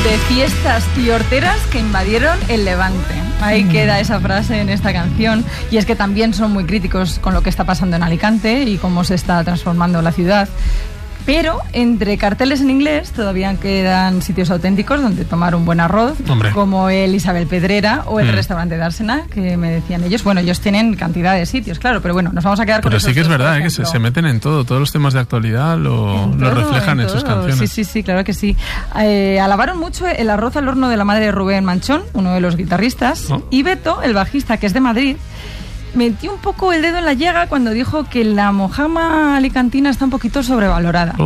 De fiestas y horteras que invadieron el Levante. Ahí queda esa frase en esta canción. Y es que también son muy críticos con lo que está pasando en Alicante y cómo se está transformando la ciudad. Pero entre carteles en inglés todavía quedan sitios auténticos donde tomar un buen arroz, como el Isabel Pedrera o el restaurante de Ársena, que me decían ellos. Bueno, ellos tienen cantidad de sitios, claro, pero bueno, nos vamos a quedar con esos. Pero sí que es verdad, que se meten en todo, todos los temas de actualidad lo reflejan en sus canciones. Sí, claro que sí. Alabaron mucho el arroz al horno de la madre de Rubén Manchón, uno de los guitarristas, y Beto, el bajista, que es de Madrid, metió un poco el dedo en la llaga cuando dijo que la mojama alicantina está un poquito sobrevalorada.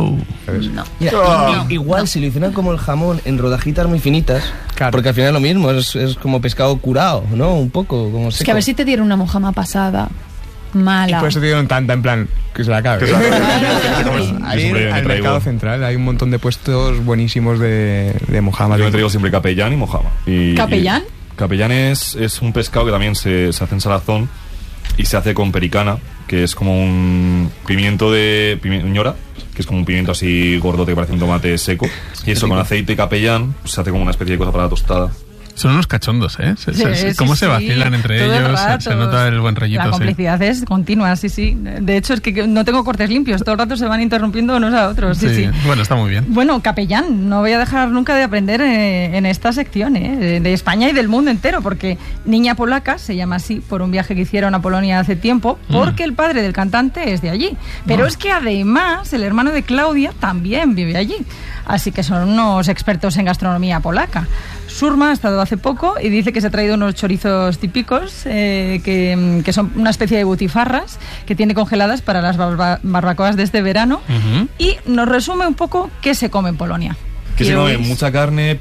Igual si lo hicieran como el jamón en rodajitas muy finitas, porque al final es lo mismo, es como pescado curado, ¿no? Un poco como seco. Es que a ver si te dieron una mojama pasada mala. Y por eso te dieron tanta, en plan, que se la cabe. Ahí en el mercado central hay un montón de puestos buenísimos de mojama. Yo me traigo siempre capellán y mojama. ¿Capellán? Capellán es un pescado que también se hace en salazón y se hace con pericana, que es como un pimiento ñora, que es como un pimiento así gordote que parece un tomate seco, y eso con aceite y capellán se hace como una especie de cosa para la tostada. Son unos cachondos, ¿eh? ¿Cómo se vacilan entre ellos? Se nota el buen rollito. La complicidad es continua, sí. De hecho, es que no tengo cortes limpios. Todo el rato se van interrumpiendo unos a otros. Sí. Bueno, está muy bien. Bueno, capellán, no voy a dejar nunca de aprender en esta sección, de España y del mundo entero, porque Niña Polaca se llama así por un viaje que hicieron a Polonia hace tiempo, porque el padre del cantante es de allí. Pero es que además el hermano de Claudia también vive allí. Así que son unos expertos en gastronomía polaca. Surma ha estado hace poco y dice que se ha traído unos chorizos típicos que son una especie de butifarras que tiene congeladas para las barbacoas de este verano, y nos resume un poco qué se come en Polonia. Que se come mucha carne,